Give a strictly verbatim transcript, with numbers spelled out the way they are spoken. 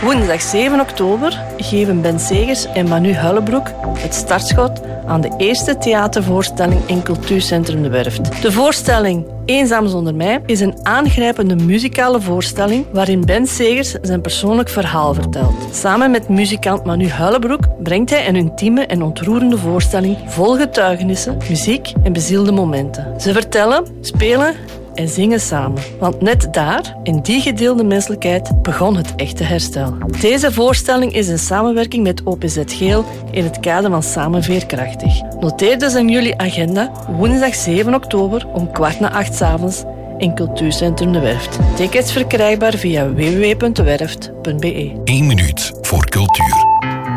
Woensdag zeven oktober geven Ben Segers en Manu Hullebroek het startschot aan de eerste theatervoorstelling in Cultuurcentrum De Werft. De voorstelling Eenzaam zonder mij is een aangrijpende muzikale voorstelling waarin Ben Segers zijn persoonlijk verhaal vertelt. Samen met muzikant Manu Hullebroek brengt hij een intieme en ontroerende voorstelling vol getuigenissen, muziek en bezielde momenten. Ze vertellen, spelen en zingen samen. Want net daar, in die gedeelde menselijkheid, begon het echte herstel. Deze voorstelling is een samenwerking met O P Z Geel in het kader van Samen Veerkrachtig. Noteer dus in jullie agenda woensdag zeven oktober om kwart na acht 's avonds in Cultuurcentrum De Werft. Tickets verkrijgbaar via w w w punt de werft punt b e. Eén minuut voor cultuur.